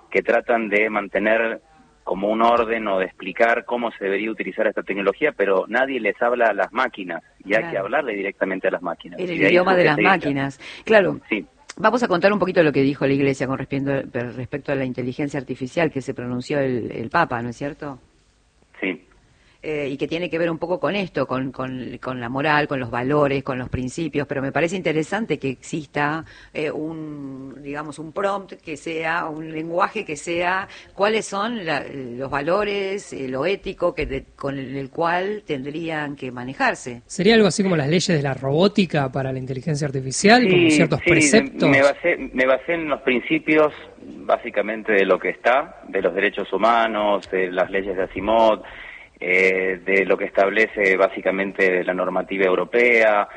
que tratan de mantener como un orden o de explicar cómo se debería utilizar esta tecnología, pero nadie les habla a las máquinas, y hay que hablarle directamente a las máquinas. En el idioma de las máquinas. Claro. Sí. Vamos a contar un poquito lo que dijo la Iglesia con respecto a la inteligencia artificial que se pronunció el Papa, ¿no es cierto? Sí. Y que tiene que ver un poco con esto, con la moral, con los valores, con los principios, pero me parece interesante que exista digamos, un prompt que sea, un lenguaje que sea, cuáles son los valores, lo ético con el cual tendrían que manejarse. ¿Sería algo así como las leyes de la robótica para la inteligencia artificial, como ciertos preceptos? Me basé en los principios, básicamente, de lo que está, de los derechos humanos, de las leyes de Asimov, de lo que establece básicamente la normativa europea,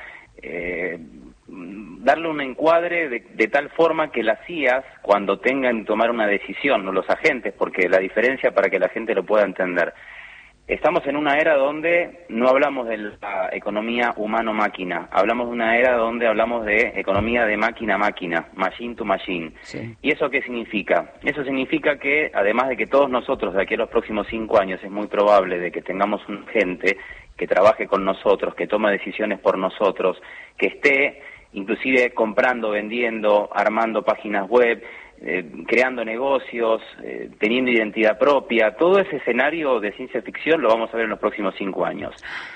darle un encuadre de tal forma que las IAs, cuando tengan que tomar una decisión, no los agentes, porque la diferencia para que la gente lo pueda entender, estamos en una era donde no hablamos de la economía humano-máquina, hablamos de una era donde hablamos de economía de máquina-máquina, machine to machine. Sí. ¿Y eso qué significa? Eso significa que, además de que todos nosotros de aquí a los próximos 5 años es muy probable de que tengamos un gente que trabaje con nosotros, que toma decisiones por nosotros, que esté inclusive comprando, vendiendo, armando páginas web, creando negocios, teniendo identidad propia. Todo ese escenario de ciencia ficción lo vamos a ver en los próximos 5 años.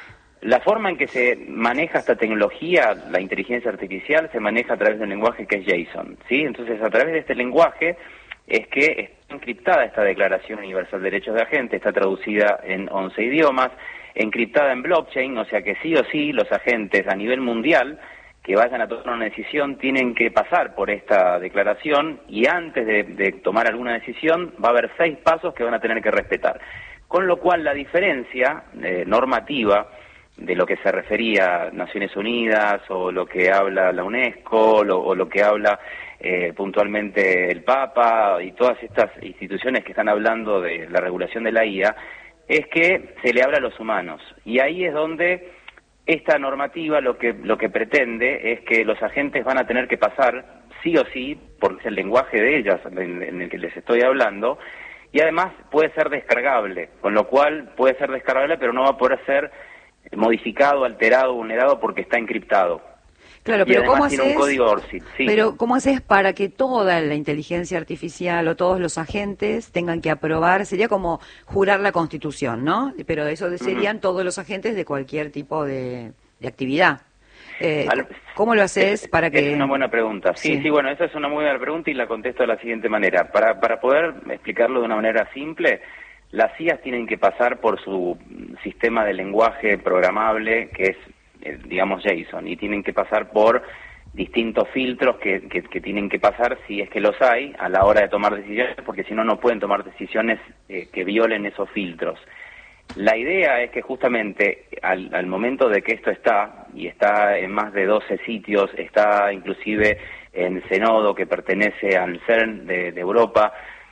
La forma en que se maneja esta tecnología, la inteligencia artificial, se maneja a través de un lenguaje que es JSON, ¿sí? Entonces, a través de este lenguaje es que está encriptada esta Declaración Universal de Derechos de Agente, está traducida en 11 idiomas, encriptada en blockchain, o sea que sí o sí los agentes a nivel mundial que vayan a tomar una decisión tienen que pasar por esta declaración, y antes de tomar alguna decisión va a haber 6 pasos que van a tener que respetar. Con lo cual la diferencia normativa de lo que se refería a Naciones Unidas o lo que habla la UNESCO o lo que habla puntualmente el Papa y todas estas instituciones que están hablando de la regulación de la IA, es que se le habla a los humanos, y ahí es donde esta normativa lo que pretende es que los agentes van a tener que pasar sí o sí, porque es el lenguaje de ellas en el que les estoy hablando, y además puede ser descargable, con lo cual puede ser descargable pero no va a poder ser modificado, alterado, vulnerado porque está encriptado. Claro, y pero además ¿cómo tiene haces? Un código ORCID, sí. Pero ¿cómo haces para que toda la inteligencia artificial o todos los agentes tengan que aprobar? Sería como jurar la Constitución, ¿no? Pero eso serían todos los agentes de cualquier tipo de actividad. ¿Cómo lo haces para que...? Es una buena pregunta. Sí, bueno, esa es una muy buena pregunta y la contesto de la siguiente manera. Para poder explicarlo de una manera simple, las IAs tienen que pasar por su sistema de lenguaje programable, que es, digamos, JSON, y tienen que pasar por distintos filtros que tienen que pasar, si es que los hay, a la hora de tomar decisiones, porque si no, no pueden tomar decisiones que violen esos filtros. La idea es que justamente al momento de que esto está, y está en más de 12 sitios, está inclusive en Zenodo, que pertenece al CERN de Europa,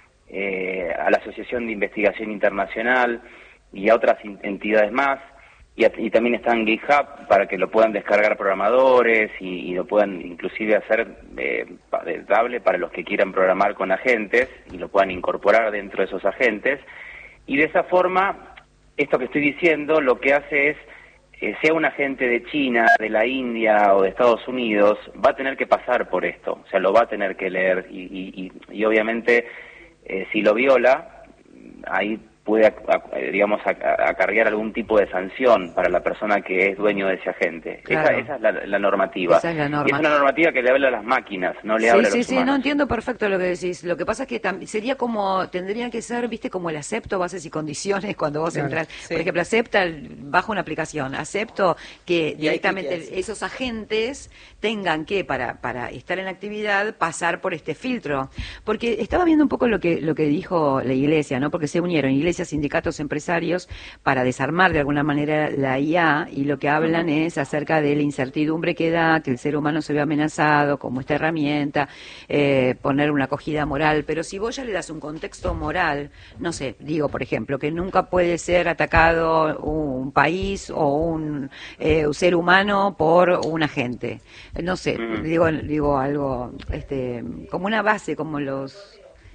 a la Asociación de Investigación Internacional y a otras entidades más, y también está en GitHub para que lo puedan descargar programadores y lo puedan inclusive hacer dable para los que quieran programar con agentes y lo puedan incorporar dentro de esos agentes. Y de esa forma, esto que estoy diciendo lo que hace es, sea un agente de China, de la India o de Estados Unidos, va a tener que pasar por esto, o sea, lo va a tener que leer y obviamente si lo viola, ahí puede, digamos, acarrear algún tipo de sanción para la persona que es dueño de ese agente. Claro. Esa es la normativa. Esa es la norma. Y es una normativa que le habla a las máquinas, no le habla a los humanos. Sí, no entiendo perfecto lo que decís. Lo que pasa es que sería como, tendrían que ser, viste, como el acepto, bases y condiciones cuando vos entras. Por ejemplo, acepta bajo una aplicación, acepto que directamente esos agentes tengan que, para estar en la actividad, pasar por este filtro. Porque estaba viendo un poco lo que dijo la Iglesia, ¿no? Porque se unieron iglesias, sindicatos, empresarios, para desarmar de alguna manera la IA, y lo que hablan es acerca de la incertidumbre que da, que el ser humano se ve amenazado como esta herramienta, poner una acogida moral, pero si vos ya le das un contexto moral, no sé, digo, por ejemplo, que nunca puede ser atacado un país o un ser humano por un agente, no sé, digo algo, como una base, como los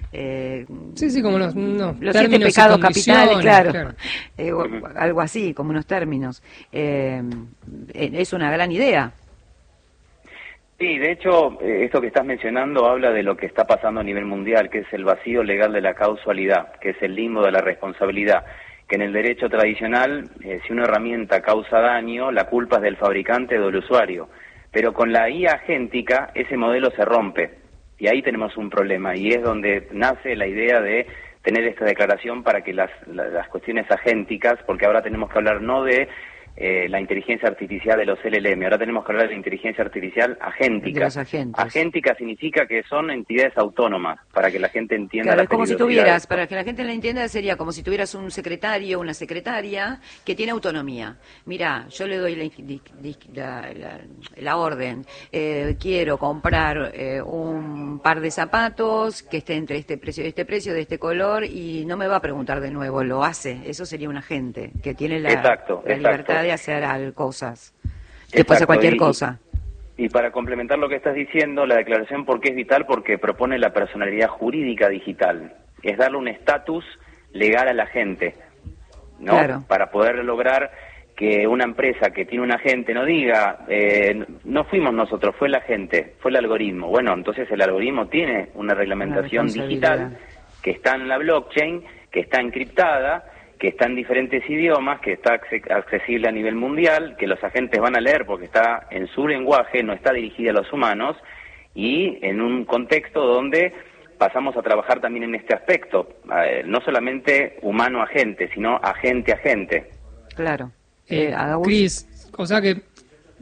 Sí, como los los 7 términos pecados y capitales, claro, claro. algo así, como unos términos. Es una gran idea. Sí, de hecho, esto que estás mencionando habla de lo que está pasando a nivel mundial, que es el vacío legal de la causalidad, que es el limbo de la responsabilidad, que en el derecho tradicional, si una herramienta causa daño, la culpa es del fabricante o del usuario, pero con la IA agéntica ese modelo se rompe, y ahí tenemos un problema, y es donde nace la idea de tener esta declaración para que las cuestiones agénticas, porque ahora tenemos que hablar no de la inteligencia artificial de los LLM. Ahora tenemos que hablar de la inteligencia artificial agéntica. De los agentes. Agéntica significa que son entidades autónomas, para que la gente entienda claro, la es como si peligrosidad tuvieras, de esto. para que la gente lo entienda, sería como si tuvieras un secretario, una secretaria que tiene autonomía. Mira, yo le doy la orden. Quiero comprar un par de zapatos que esté entre este precio, de este color, y no me va a preguntar de nuevo, lo hace. Eso sería un agente que tiene la libertad de hacer cosas. Que puede ser cualquier cosa. Y para complementar lo que estás diciendo, la declaración, ¿por qué es vital? Porque propone la personalidad jurídica digital. Es darle un estatus legal a la gente, ¿no? Claro. Para poder lograr que una empresa que tiene un agente no diga, no fuimos nosotros, fue la gente, fue el algoritmo. Bueno, entonces el algoritmo tiene una reglamentación digital que está en la blockchain, que está encriptada, que está en diferentes idiomas, que está accesible a nivel mundial, que los agentes van a leer porque está en su lenguaje, no está dirigida a los humanos, y en un contexto donde pasamos a trabajar también en este aspecto, no solamente humano-agente, sino agente-agente. Claro. Cris, o sea que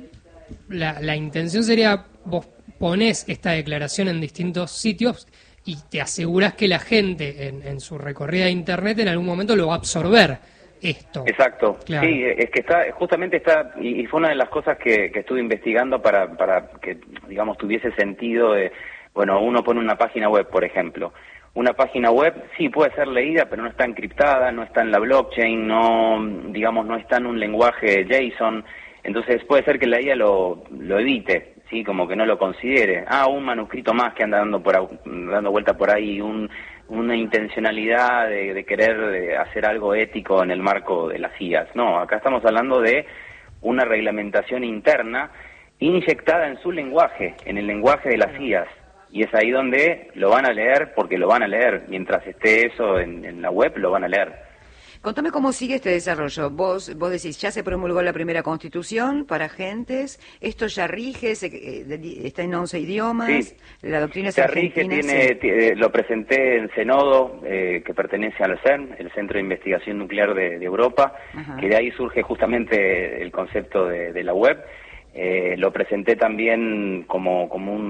la intención sería, vos ponés esta declaración en distintos sitios y te aseguras que la gente en su recorrida de Internet en algún momento lo va a absorber esto. Exacto, claro. Sí, es que justamente está, y fue una de las cosas que estuve investigando para que, digamos, tuviese sentido. Bueno, uno pone una página web, por ejemplo. Una página web sí puede ser leída, pero no está encriptada, no está en la blockchain, no está en un lenguaje JSON. Entonces puede ser que la IA lo evite, sí, como que no lo considere. Un manuscrito más que anda dando vuelta por ahí, una intencionalidad de querer hacer algo ético en el marco de las IAs. No, acá estamos hablando de una reglamentación interna inyectada en su lenguaje, en el lenguaje de las IAs. Y es ahí donde lo van a leer, porque lo van a leer. Mientras esté eso en la web, lo van a leer. Contame cómo sigue este desarrollo. Vos decís, ya se promulgó la primera constitución para agentes, esto ya rige, está en 11 idiomas, sí, la doctrina es argentina. Lo presenté en Cenodo, que pertenece al CERN, el Centro de Investigación Nuclear de Europa, que de ahí surge justamente el concepto de la web. Lo presenté también como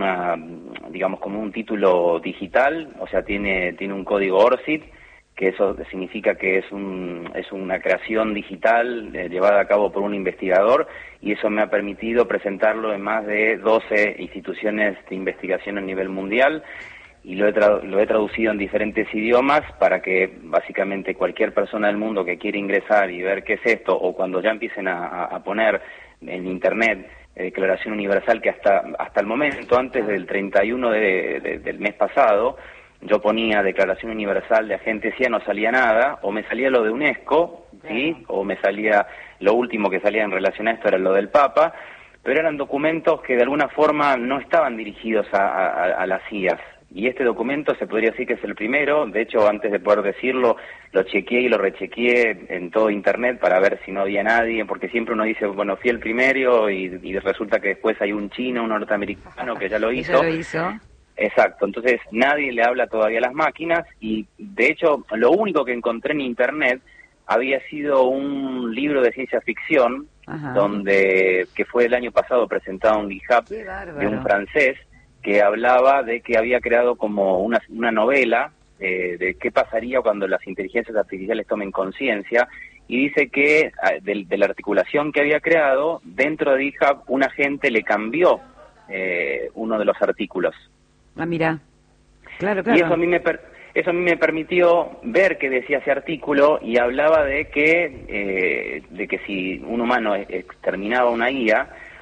un título digital, o sea, tiene un código ORCID, que eso significa que es una creación digital llevada a cabo por un investigador, y eso me ha permitido presentarlo en más de 12 instituciones de investigación a nivel mundial, y lo he traducido en diferentes idiomas para que básicamente cualquier persona del mundo que quiera ingresar y ver qué es esto, o cuando ya empiecen a poner en Internet Declaración Universal, que hasta el momento, antes del 31 del mes pasado, yo ponía Declaración Universal de Agentes CIA, no salía nada, o me salía lo de UNESCO, ¿sí? O me salía, lo último que salía en relación a esto era lo del Papa, pero eran documentos que de alguna forma no estaban dirigidos a las IAs. Y este documento se podría decir que es el primero. De hecho, antes de poder decirlo, lo chequeé y lo rechequeé en todo Internet para ver si no había nadie, porque siempre uno dice, bueno, fui el primero, y resulta que después hay un chino, un norteamericano que ya lo hizo. Ya lo hizo. Exacto, entonces nadie le habla todavía a las máquinas, y de hecho lo único que encontré en Internet había sido un libro de ciencia ficción, que fue el año pasado presentado en GitHub, de un francés, que hablaba de que había creado como una novela de qué pasaría cuando las inteligencias artificiales tomen conciencia, y dice que de la articulación que había creado, dentro de GitHub un agente le cambió uno de los artículos. Mira, claro. Y eso a mí me permitió ver qué decía ese artículo, y hablaba de que si un humano exterminaba una IA,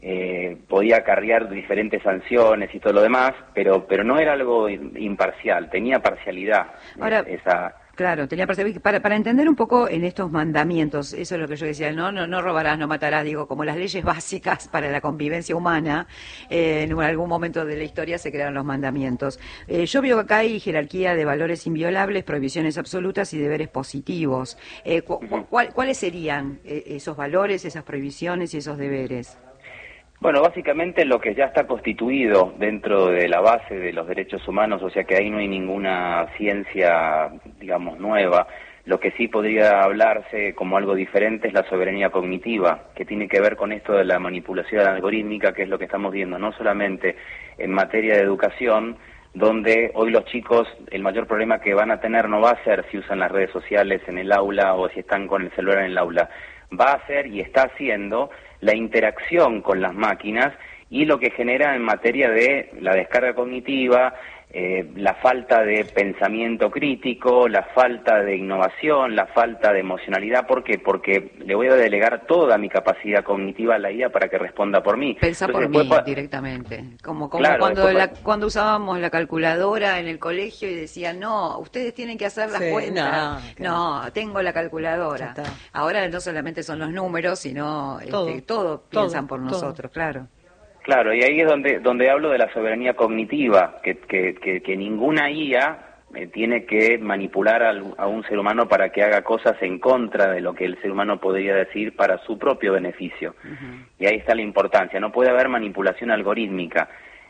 podía acarrear diferentes sanciones y todo lo demás, pero no era algo imparcial, tenía parcialidad. Ahora, claro, tenía para entender un poco en estos mandamientos, eso es lo que yo decía, no robarás, no matarás, digo, como las leyes básicas para la convivencia humana, en algún momento de la historia se crearon los mandamientos. Yo veo que acá hay jerarquía de valores inviolables, prohibiciones absolutas y deberes positivos. ¿Cuáles serían esos valores, esas prohibiciones y esos deberes? Bueno, básicamente lo que ya está constituido dentro de la base de los derechos humanos, o sea que ahí no hay ninguna ciencia, digamos, nueva. Lo que sí podría hablarse como algo diferente es la soberanía cognitiva, que tiene que ver con esto de la manipulación algorítmica, que es lo que estamos viendo, no solamente en materia de educación, donde hoy los chicos, el mayor problema que van a tener no va a ser si usan las redes sociales en el aula o si están con el celular en el aula, va a ser y está haciendo la interacción con las máquinas y lo que genera en materia de la descarga cognitiva, la falta de pensamiento crítico, la falta de innovación, la falta de emocionalidad. ¿Por qué? Porque le voy a delegar toda mi capacidad cognitiva a la IA para que responda por mí. Pensá por mí directamente. Como claro, cuando usábamos la calculadora en el colegio y decían, no, ustedes tienen que hacer las cuentas. No, tengo la calculadora. Ahora no solamente son los números, sino todo piensan por nosotros, claro. Claro, y ahí es donde hablo de la soberanía cognitiva, que ninguna IA tiene que manipular a un ser humano para que haga cosas en contra de lo que el ser humano podría decir para su propio beneficio. Y ahí está la importancia, no puede haber manipulación algorítmica.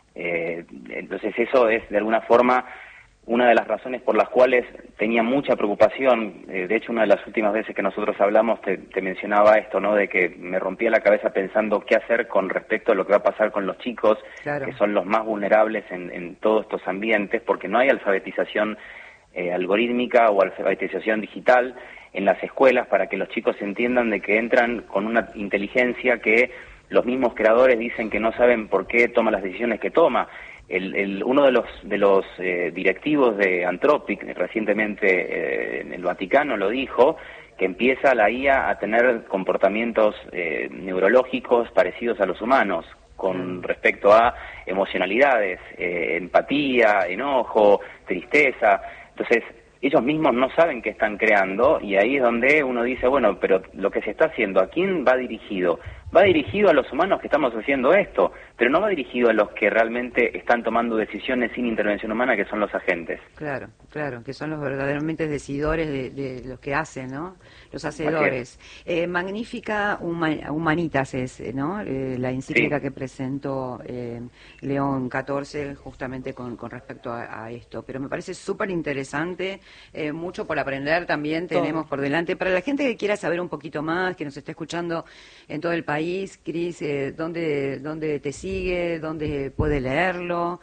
Entonces eso es de alguna forma una de las razones por las cuales tenía mucha preocupación. De hecho, una de las últimas veces que nosotros hablamos te mencionaba esto, ¿no? De que me rompía la cabeza pensando qué hacer con respecto a lo que va a pasar con los chicos, claro, que son los más vulnerables en todos estos ambientes, porque no hay alfabetización algorítmica o alfabetización digital en las escuelas para que los chicos entiendan de que entran con una inteligencia que los mismos creadores dicen que no saben por qué toma las decisiones que toma. Uno de los directivos de Anthropic recientemente en el Vaticano lo dijo, que empieza la IA a tener comportamientos neurológicos parecidos a los humanos con respecto a emocionalidades, empatía, enojo, tristeza. Entonces ellos mismos no saben qué están creando y ahí es donde uno dice, bueno, pero lo que se está haciendo, ¿a quién va dirigido? Va dirigido a los humanos que estamos haciendo esto, pero no va dirigido a los que realmente están tomando decisiones sin intervención humana, que son los agentes. Claro, que son los verdaderamente decidores de lo que hacen, ¿no? Los hacedores. Magnífica Humanitas es, ¿no? La encíclica que presentó León XIV justamente con respecto a esto. Pero me parece súper interesante, mucho por aprender también tenemos por delante. Para la gente que quiera saber un poquito más, que nos está escuchando en todo el país, Cris, ¿dónde te sigue? ¿Dónde puede leerlo?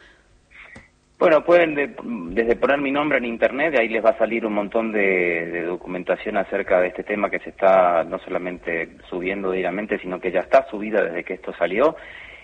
Bueno, pueden desde poner mi nombre en internet, ahí les va a salir un montón de documentación acerca de este tema que se está no solamente subiendo diariamente, sino que ya está subida desde que esto salió.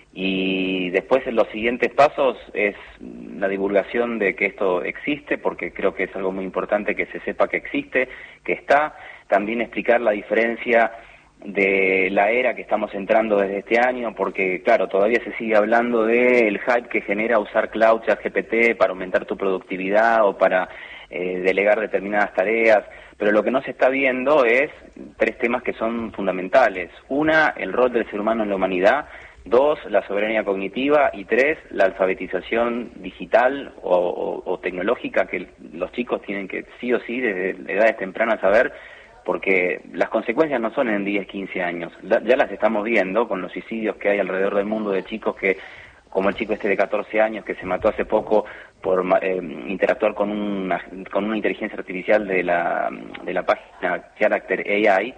Y después en los siguientes pasos es la divulgación de que esto existe, porque creo que es algo muy importante que se sepa que existe, que está. También explicar la diferencia de la era que estamos entrando desde este año, porque claro, todavía se sigue hablando del hype que genera usar Cloud, ChatGPT para aumentar tu productividad o para delegar determinadas tareas, pero lo que no se está viendo es 3 temas que son fundamentales. 1, el rol del ser humano en la humanidad. 2, la soberanía cognitiva. Y 3, la alfabetización digital o tecnológica que los chicos tienen que sí o sí desde edades tempranas saber, porque las consecuencias no son en 10, 15 años, ya las estamos viendo con los suicidios que hay alrededor del mundo de chicos que, como el chico este de 14 años que se mató hace poco por interactuar con una inteligencia artificial de la página Character AI,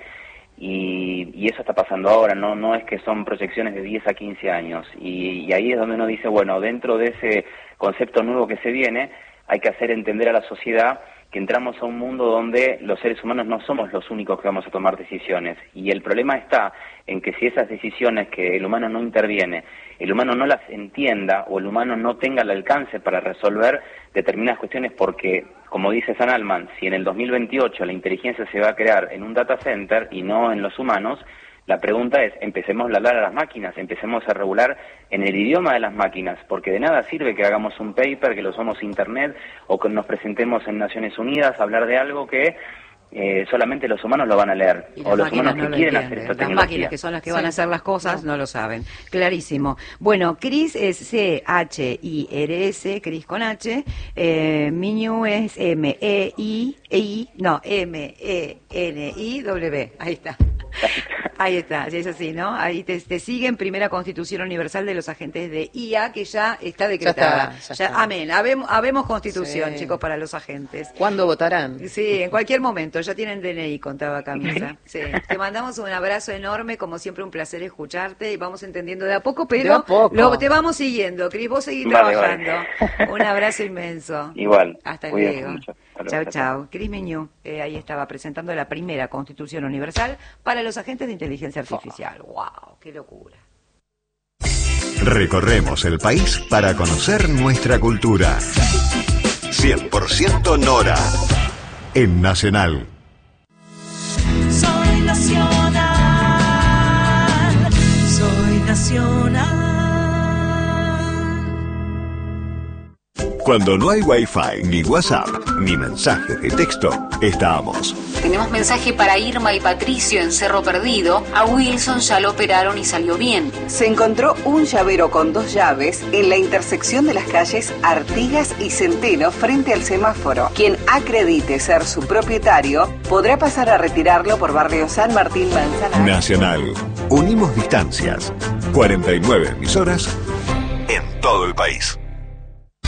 y eso está pasando ahora, no es que son proyecciones de 10 a 15 años, y ahí es donde uno dice, bueno, dentro de ese concepto nuevo que se viene, hay que hacer entender a la sociedad que entramos a un mundo donde los seres humanos no somos los únicos que vamos a tomar decisiones. Y el problema está en que si esas decisiones que el humano no interviene, el humano no las entienda o el humano no tenga el alcance para resolver determinadas cuestiones, porque, como dice Sam Altman, si en el 2028 la inteligencia se va a crear en un data center y no en los humanos, La pregunta es, empecemos a hablar a las máquinas, empecemos a regular en el idioma de las máquinas, porque de nada sirve que hagamos un paper, que lo usamos internet, o que nos presentemos en Naciones Unidas a hablar de algo que solamente los humanos lo van a leer, y o los humanos que no quieren hacer esta tecnología. Las máquinas que son las que van a hacer las cosas no lo saben. Clarísimo. Bueno, Chris es C-H-I-R-S, Chris con H, Miñu es M-E-N-I-W. Ahí está. Ahí está, es así, ¿no? Ahí te siguen Primera Constitución Universal de los Agentes de IA, que ya está decretada. Ya está. Amén. Habemos Constitución, chicos, para los agentes. ¿Cuándo votarán? Sí, en cualquier momento. Ya tienen DNI, contaba Camisa. Sí. Te mandamos un abrazo enorme, como siempre un placer escucharte y vamos entendiendo de a poco, pero te vamos siguiendo, Cris, vos seguís trabajando. Vale. Un abrazo inmenso. Igual. Hasta luego. Chau. Cris Miñu, ahí estaba presentando la Primera Constitución Universal para los agentes de inteligencia artificial. ¡Wow! ¡Qué locura! Recorremos el país para conocer nuestra cultura. 100% Nora. En Nacional. Soy nacional. Soy nacional. Cuando no hay Wi-Fi, ni WhatsApp, ni mensajes de texto, estamos. Tenemos mensaje para Irma y Patricio en Cerro Perdido. A Wilson ya lo operaron y salió bien. Se encontró un llavero con 2 llaves en la intersección de las calles Artigas y Centeno frente al semáforo. Quien acredite ser su propietario podrá pasar a retirarlo por barrio San Martín Manzanares. Nacional. Unimos distancias. 49 emisoras en todo el país.